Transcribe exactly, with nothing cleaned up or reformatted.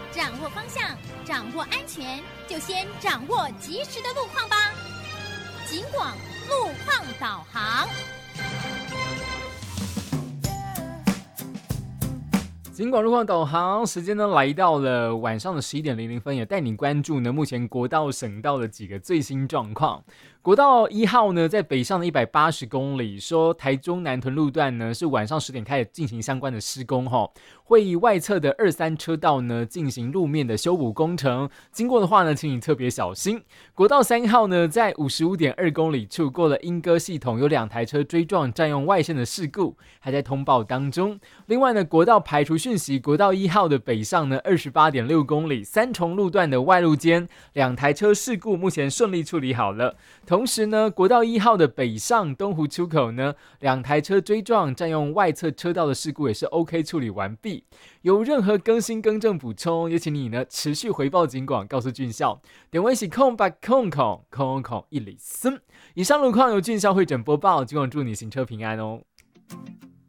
掌握方向，掌握安全，就先掌握及时的路况吧。警广路况导航。 警广路况导航时间呢来到了晚上的十一点零零分，也带你关注呢目前国道省道的几个最新状况。国道一号呢，在北上的一百八十公里，说台中南屯路段呢是晚上十点开始进行相关的施工哈，会以外侧的二三车道呢进行路面的修补工程，经过的话呢，请你特别小心。国道三号呢，在五十五点二公里处过了莺歌系统，有两台车追撞占用外线的事故，还在通报当中。另外呢，国道排除讯息，国道一号的北上呢，二十八点六公里，三重路段的外路间两台车事故目前顺利处理好了。同时呢，国道一号的北上东湖出口呢，两台车追撞占用外侧车道的事故也是 OK 处理完毕。有任何更新更正补充，也请你呢持续回报警广，告诉俊孝。点位是空八空空空空一里森。以上路况由俊孝会诊播报，警广祝你行车平安哦。